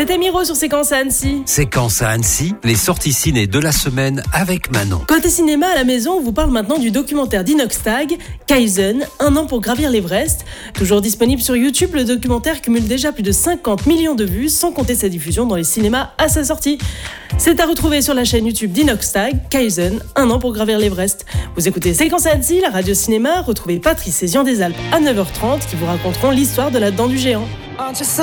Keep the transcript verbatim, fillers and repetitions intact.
C'était Miro sur Séquence à Annecy. Séquence à Annecy, les sorties ciné de la semaine avec Manon. Côté cinéma à la maison, on vous parle maintenant du documentaire d'Inoxtag, Kaizen, un an pour gravir l'Everest. Toujours disponible sur YouTube, le documentaire cumule déjà plus de cinquante millions de vues, sans compter sa diffusion dans les cinémas à sa sortie. C'est à retrouver sur la chaîne YouTube d'Inoxtag, Kaizen, un an pour gravir l'Everest. Vous écoutez Séquence à Annecy, la radio cinéma. Retrouvez Patrice et Zian des Alpes à neuf heures trente qui vous raconteront l'histoire de la dent du géant.